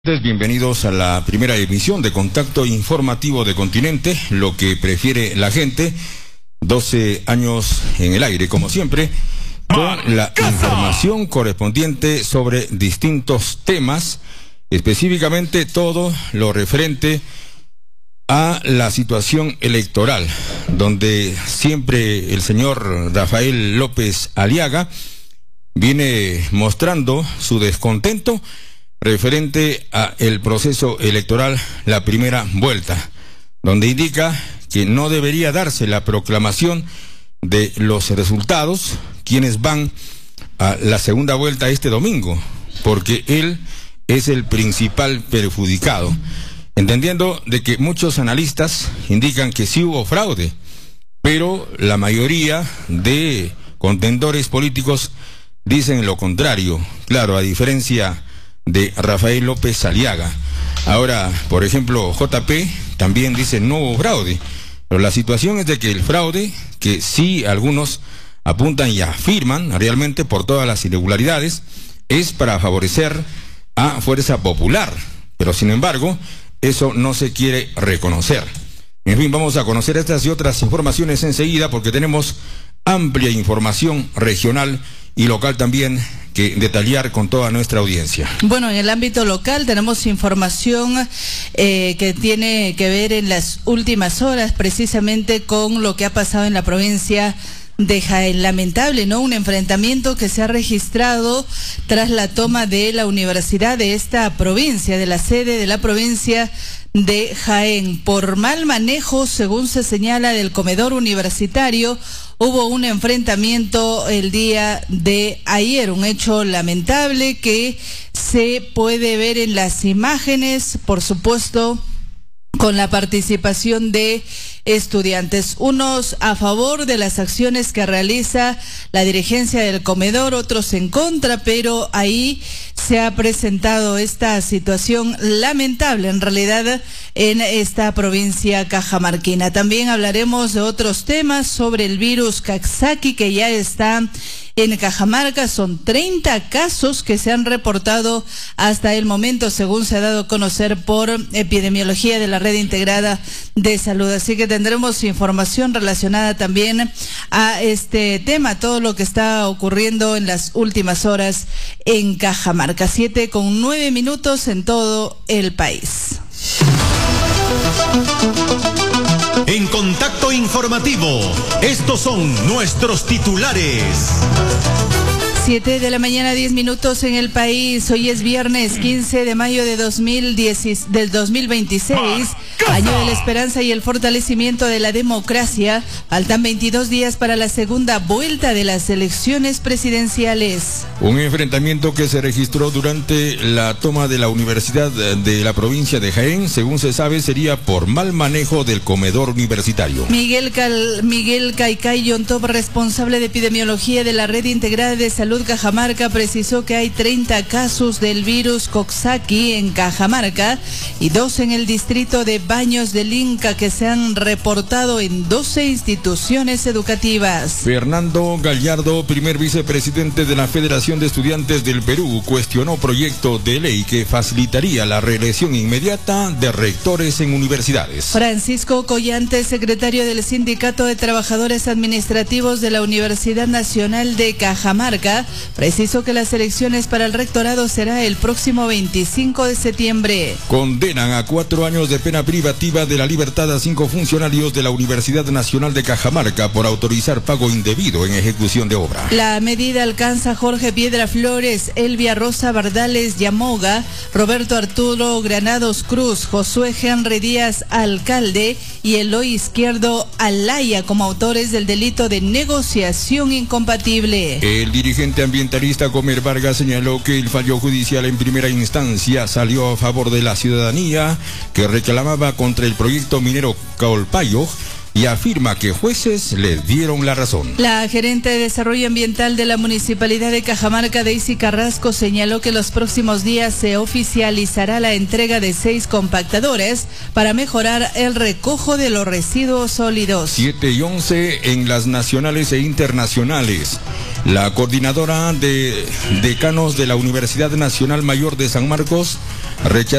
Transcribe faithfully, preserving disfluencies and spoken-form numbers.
Bienvenidos a la primera emisión de Contacto Informativo de Continente, lo que prefiere la gente. doce años en el aire, como siempre, con la información correspondiente sobre distintos temas, específicamente todo lo referente a la situación electoral, donde siempre el señor Rafael López Aliaga viene mostrando su descontento referente a el proceso electoral, la primera vuelta, donde indica que no debería darse la proclamación de los resultados, quienes van a la segunda vuelta este domingo, porque él es el principal perjudicado, entendiendo de que muchos analistas indican que sí hubo fraude, pero la mayoría de contendores políticos dicen lo contrario, claro, a diferencia de Rafael López Aliaga. Ahora, por ejemplo, J P también dice no hubo fraude, pero la situación es de que el fraude, que sí algunos apuntan y afirman realmente por todas las irregularidades, es para favorecer a Fuerza Popular, pero sin embargo eso no se quiere reconocer. En fin, vamos a conocer estas y otras informaciones enseguida, porque tenemos amplia información regional y local también que detallar con toda nuestra audiencia. Bueno, en el ámbito local tenemos información eh, que tiene que ver en las últimas horas precisamente con lo que ha pasado en la provincia de Jaén. Lamentable, ¿no? Un enfrentamiento que se ha registrado tras la toma de la universidad de esta provincia, de la sede de la provincia de Jaén. Por mal manejo, según se señala, del comedor universitario, hubo un enfrentamiento el día de ayer, un hecho lamentable que se puede ver en las imágenes, por supuesto, con la participación de estudiantes, unos a favor de las acciones que realiza la dirigencia del comedor, otros en contra, pero ahí se ha presentado esta situación lamentable en realidad en esta provincia cajamarquina. También hablaremos de otros temas sobre el virus Coxsackie, que ya está en Cajamarca. Son treinta casos que se han reportado hasta el momento, según se ha dado a conocer por epidemiología de la Red Integrada de Salud. Así que tendremos información relacionada también a este tema, todo lo que está ocurriendo en las últimas horas en Cajamarca. Siete con nueve minutos en todo el país. En Contacto Informativo, estos son nuestros titulares. Siete de la mañana, diez minutos en el país. Hoy es viernes quince de mayo de dos mil diez, del dos mil veintiséis, año de la esperanza y el fortalecimiento de la democracia. Faltan veintidós días para la segunda vuelta de las elecciones presidenciales. Un enfrentamiento que se registró durante la toma de la universidad de la provincia de Jaén, según se sabe, sería por mal manejo del comedor universitario. Miguel, Cal, Miguel Caicay Yontop, responsable de epidemiología de la Red Integrada de Salud Cajamarca, precisó que hay treinta casos del virus Coxsackie en Cajamarca y dos en el distrito de Baños del Inca, que se han reportado en doce instituciones educativas. Fernando Gallardo, primer vicepresidente de la Federación de Estudiantes del Perú, cuestionó proyecto de ley que facilitaría la reelección inmediata de rectores en universidades. Francisco Collante, secretario del Sindicato de Trabajadores Administrativos de la Universidad Nacional de Cajamarca, precisó que las elecciones para el rectorado será el próximo veinticinco de septiembre. Condenan a cuatro años de pena privativa de la libertad a cinco funcionarios de la Universidad Nacional de Cajamarca por autorizar pago indebido en ejecución de obra. La medida alcanza a Jorge Piedra Flores, Elvia Rosa Bardales Yamoga, Roberto Arturo Granados Cruz, Josué Henry Díaz Alcalde y Eloy Izquierdo Alaya como autores del delito de negociación incompatible. El dirigente ambientalista Gomer Vargas señaló que el fallo judicial en primera instancia salió a favor de la ciudadanía que reclamaba contra el proyecto minero Caolpayo y afirma que jueces les dieron la razón. La gerente de Desarrollo Ambiental de la Municipalidad de Cajamarca, Daisy Carrasco, señaló que los próximos días se oficializará la entrega de seis compactadores para mejorar el recojo de los residuos sólidos. siete y once en las nacionales e internacionales. La coordinadora de decanos de la Universidad Nacional Mayor de San Marcos rechaza